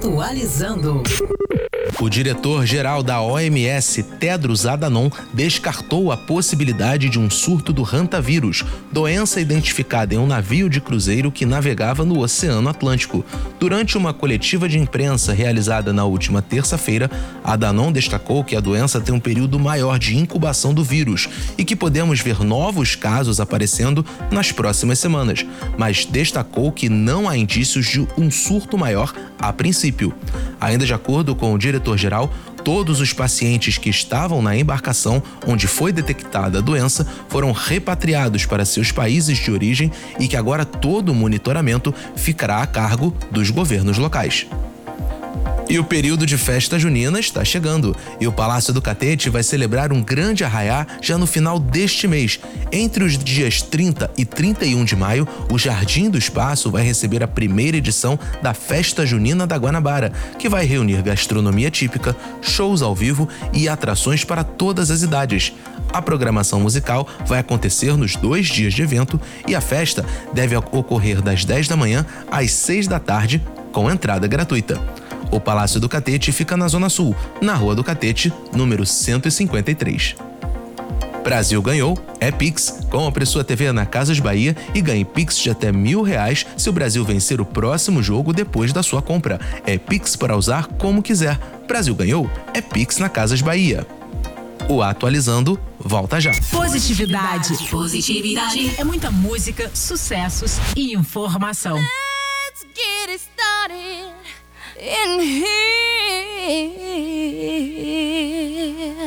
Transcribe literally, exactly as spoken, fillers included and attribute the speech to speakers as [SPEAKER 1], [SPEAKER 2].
[SPEAKER 1] Atualizando.
[SPEAKER 2] O diretor-geral da O M S, Tedros Adhanom, descartou a possibilidade de um surto do hantavírus, doença identificada em um navio de cruzeiro que navegava no Oceano Atlântico. Durante uma coletiva de imprensa realizada na última terça-feira, Adhanom destacou que a doença tem um período maior de incubação do vírus e que podemos ver novos casos aparecendo nas próximas semanas, mas destacou que não há indícios de um surto maior a princípio. Ainda de acordo com o diretor-geral, todos os pacientes que estavam na embarcação onde foi detectada a doença foram repatriados para seus países de origem e que agora todo o monitoramento ficará a cargo dos governos locais. E o período de festa junina está chegando, e o Palácio do Catete vai celebrar um grande arraiá já no final deste mês. Entre os dias trinta e trinta e um de maio, o Jardim do Espaço vai receber a primeira edição da Festa Junina da Guanabara, que vai reunir gastronomia típica, shows ao vivo e atrações para todas as idades. A programação musical vai acontecer nos dois dias de evento e a festa deve ocorrer das dez da manhã às seis da tarde, com entrada gratuita. O Palácio do Catete fica na Zona Sul, na Rua do Catete, número cento e cinquenta e três. Brasil ganhou, é Pix. Compre sua T V na Casas Bahia e ganhe Pix de até mil reais se o Brasil vencer o próximo jogo depois da sua compra. É Pix para usar como quiser. Brasil ganhou, é Pix na Casas Bahia. O Atualizando volta já.
[SPEAKER 1] Positividade. Positividade. É muita música, sucessos e informação.
[SPEAKER 3] Let's get it started in here.